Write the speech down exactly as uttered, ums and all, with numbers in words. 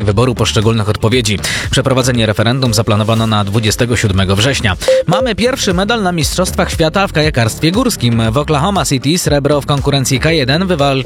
wyboru poszczególnych odpowiedzi. Przeprowadzenie referendum zaplanowano na dwudziestego siódmego września. Mamy pierwszy medal na Mistrzostwach Świata w kajakarstwie górskim. W Oklahoma City srebro w konkurencji K jeden wywal...